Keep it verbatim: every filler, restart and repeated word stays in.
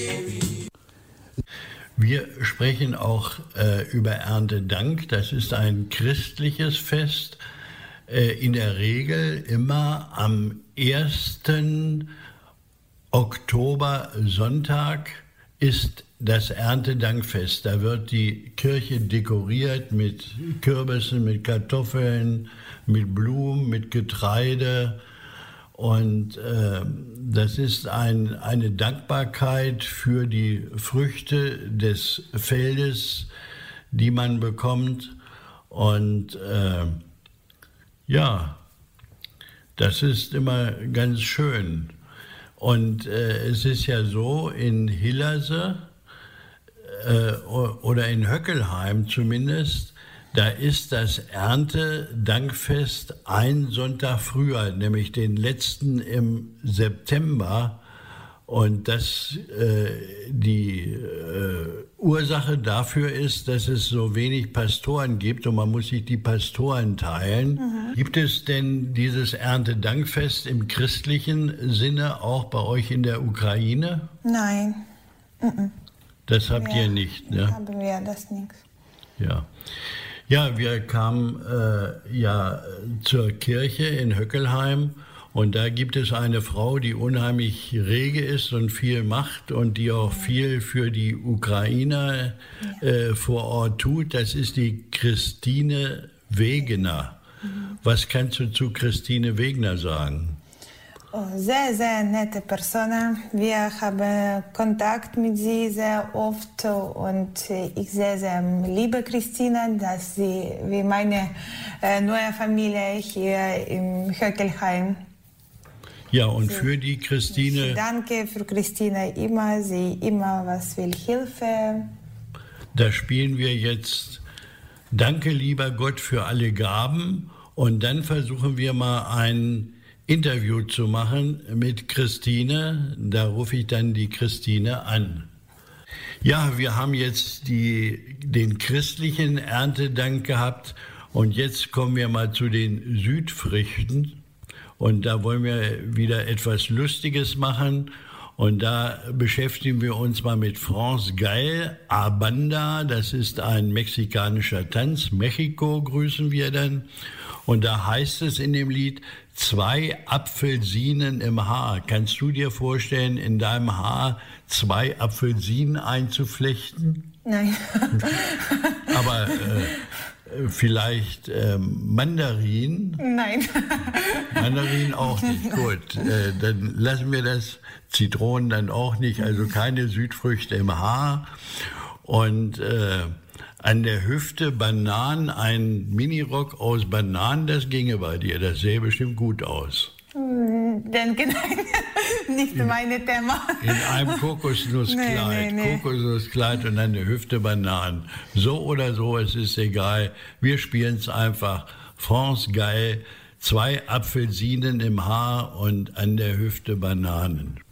Wir sprechen auch äh, über Erntedank. Das ist ein christliches Fest. Äh, in der Regel immer am ersten Oktober-Sonntag ist das Erntedankfest. Da wird die Kirche dekoriert mit Kürbissen, mit Kartoffeln, mit Blumen, mit Getreide. Und äh, das ist ein, eine Dankbarkeit für die Früchte des Feldes, die man bekommt. Und äh, ja, das ist immer ganz schön. Und äh, es ist ja so, in Hillerse äh, oder in Höckelheim zumindest, da ist das Erntedankfest ein Sonntag früher, nämlich den letzten im September. Und das, äh, die äh, Ursache dafür ist, dass es so wenig Pastoren gibt und man muss sich die Pastoren teilen. Mhm. Gibt es denn dieses Erntedankfest im christlichen Sinne auch bei euch in der Ukraine? Nein. Mhm. Das habt wir, ihr nicht, ne? Haben wir das nicht. Ja. Ja, wir kamen äh, ja zur Kirche in Höckelheim und da gibt es eine Frau, die unheimlich rege ist und viel macht und die auch viel für die Ukrainer äh, vor Ort tut. Das ist die Christine Wegener. Mhm. Was kannst du zu Christine Wegener sagen? Oh, sehr, sehr nette Person. Wir haben Kontakt mit sie sehr oft und ich sehr, sehr liebe Christine, dass sie wie meine äh, neue Familie hier im Höckelheim. Ja, und sie, für die Christine... Danke für Christine immer, sie immer was will Hilfe. Da spielen wir jetzt Danke, lieber Gott, für alle Gaben und dann versuchen wir mal ein Interview zu machen mit Christine. Da rufe ich dann die Christine an. Ja, wir haben jetzt die, den christlichen Erntedank gehabt und jetzt kommen wir mal zu den Südfrüchten. Und da wollen wir wieder etwas Lustiges machen. Und da beschäftigen wir uns mal mit France Gall, A Banda. Das ist ein mexikanischer Tanz. Mexiko grüßen wir dann. Und da heißt es in dem Lied, zwei Apfelsinen im Haar. Kannst du dir vorstellen, in deinem Haar zwei Apfelsinen einzuflechten? Nein. Aber äh, vielleicht äh, Mandarin? Nein. Mandarin auch nicht. Gut, äh, dann lassen wir das. Zitronen dann auch nicht. Also keine Südfrüchte im Haar. Und äh, an der Hüfte Bananen, ein Minirock aus Bananen, das ginge bei dir. Das sähe bestimmt gut aus. Danke, nein, nicht meine Thema. In einem Kokosnusskleid, nee, nee, nee. Kokosnusskleid und an der Hüfte Bananen. So oder so, es ist egal. Wir spielen es einfach. France Gall, zwei Apfelsinen im Haar und an der Hüfte Bananen.